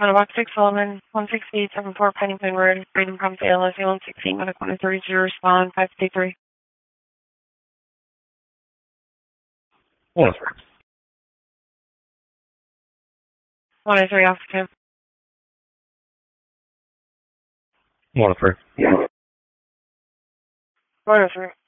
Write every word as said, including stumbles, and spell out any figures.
Box six Sullivan, one six eight seven four Pennington Road, Freedom Pump A L S one sixteen, medic one thirty zero, respond five fifty-three. one oh three. one oh three, Officer Tim. one oh three. one oh three.